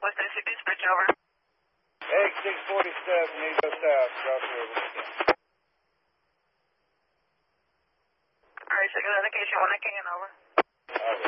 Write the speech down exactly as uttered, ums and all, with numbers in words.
West Tennessee Dispatch, over. Egg six forty-seven, need go south, cross the river. Alright, second indication, when I can, over.